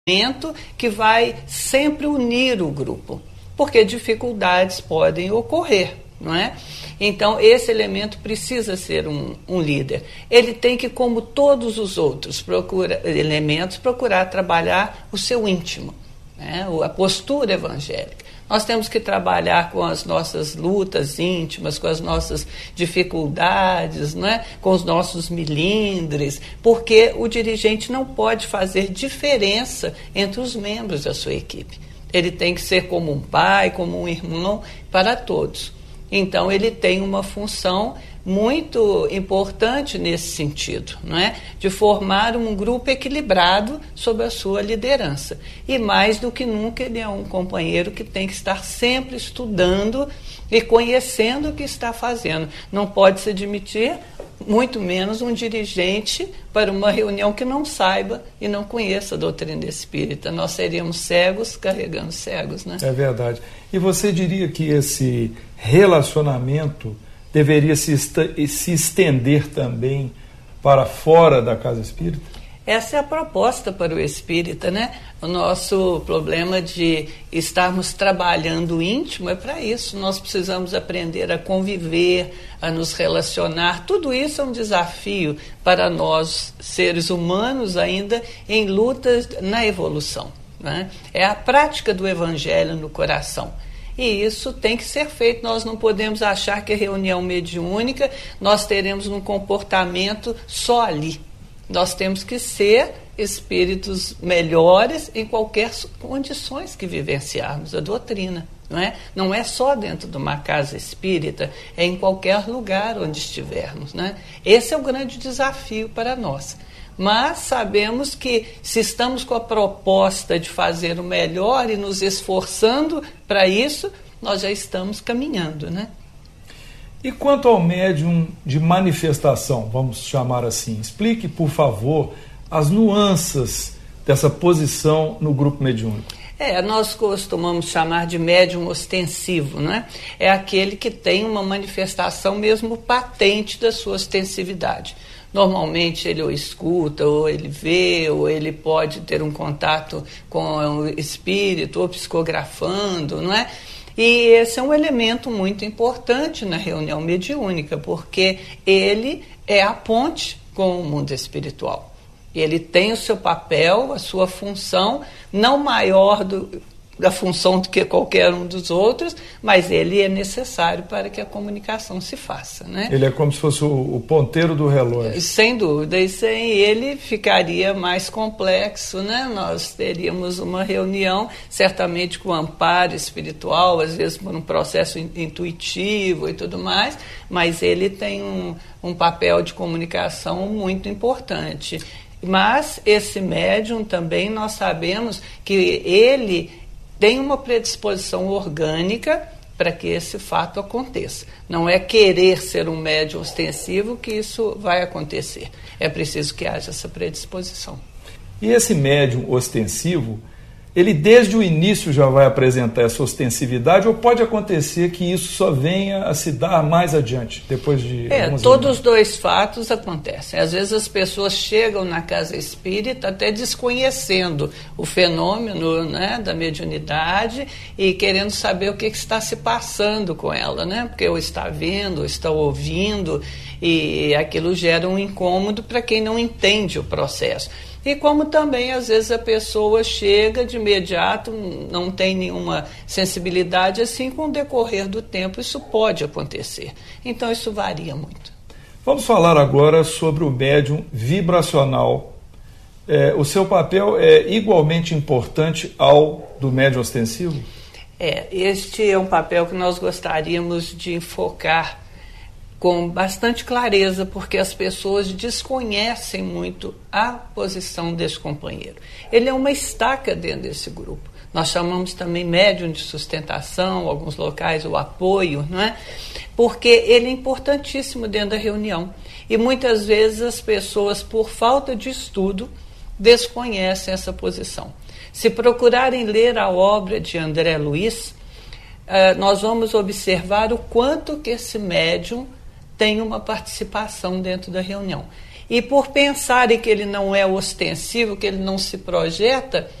que vai sempre unir o grupo, porque dificuldades podem ocorrer, não é? Então, esse elemento precisa ser um líder. Ele tem que, como todos os outros elementos, procurar trabalhar o seu íntimo, né? A postura evangélica. Nós temos que trabalhar com as nossas lutas íntimas, com as nossas dificuldades, não é? Com os nossos milindres, porque o dirigente não pode fazer diferença entre os membros da sua equipe. Ele tem que ser como um pai, como um irmão para todos. Então, ele tem uma função muito importante nesse sentido, não é? De formar um grupo equilibrado sob a sua liderança. E mais do que nunca, ele é um companheiro que tem que estar sempre estudando e conhecendo o que está fazendo. Não pode se admitir, muito menos um dirigente para uma reunião que não saiba e não conheça a doutrina espírita. Nós seríamos cegos carregando cegos, né? É verdade. E você diria que esse relacionamento deveria se estender também para fora da casa espírita? Essa é a proposta para o espírita, né? O nosso problema de estarmos trabalhando o íntimo é para isso. Nós precisamos aprender a conviver, a nos relacionar. Tudo isso é um desafio para nós, seres humanos, ainda em lutas na evolução, né? É a prática do evangelho no coração. E isso tem que ser feito. Nós não podemos achar que a reunião mediúnica nós teremos um comportamento só ali. Nós temos que ser espíritos melhores em qualquer condições que vivenciarmos a doutrina, não é? Não é só dentro de uma casa espírita, é em qualquer lugar onde estivermos, né? Esse é o grande desafio para nós. Mas sabemos que se estamos com a proposta de fazer o melhor e nos esforçando para isso, nós já estamos caminhando, né? E quanto ao médium de manifestação, vamos chamar assim, explique, por favor, as nuances dessa posição no grupo mediúnico. Nós costumamos chamar de médium ostensivo, né? É aquele que tem uma manifestação mesmo patente da sua ostensividade. Normalmente ele ou escuta, ou ele vê, ou ele pode ter um contato com o espírito, ou psicografando, não é? E esse é um elemento muito importante na reunião mediúnica, porque ele é a ponte com o mundo espiritual. Ele tem o seu papel, a sua função, não maior da função do que qualquer um dos outros, mas ele é necessário para que a comunicação se faça, né? Ele é como se fosse o ponteiro do relógio. Sem dúvida, e sem ele ficaria mais complexo, né? Nós teríamos uma reunião, certamente com amparo espiritual, às vezes por um processo intuitivo e tudo mais, mas ele tem um papel de comunicação muito importante. Mas esse médium também nós sabemos que ele tem uma predisposição orgânica para que esse fato aconteça. Não é querer ser um médium ostensivo que isso vai acontecer. É preciso que haja essa predisposição. E esse médium ostensivo, ele desde o início já vai apresentar essa ostensividade, ou pode acontecer que isso só venha a se dar mais adiante, depois de todos os dois fatos acontecem. Às vezes as pessoas chegam na casa espírita até desconhecendo o fenômeno, né, da mediunidade e querendo saber o que está se passando com ela, né? Porque ou está vendo, ou está ouvindo, e aquilo gera um incômodo para quem não entende o processo. E como também, às vezes, a pessoa chega de imediato, não tem nenhuma sensibilidade, assim, com o decorrer do tempo, isso pode acontecer. Então, isso varia muito. Vamos falar agora sobre o médium vibracional. O seu papel é igualmente importante ao do médium ostensivo? Este é um papel que nós gostaríamos de enfocar com bastante clareza, porque as pessoas desconhecem muito a posição desse companheiro. Ele é uma estaca dentro desse grupo. Nós chamamos também médium de sustentação, alguns locais o apoio, não é? Porque ele é importantíssimo dentro da reunião. E muitas vezes as pessoas, por falta de estudo, desconhecem essa posição. Se procurarem ler a obra de André Luiz, nós vamos observar o quanto que esse médium tem uma participação dentro da reunião. E por pensarem que ele não é ostensivo, que ele não se projeta,